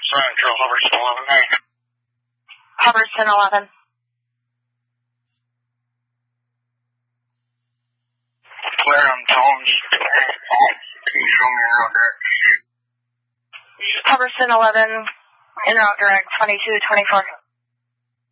Central, Hubbardston 11A. Hubbardston 11. Clear on Tones. Can you show me around there? Hubbardston 11, in route direct 2224.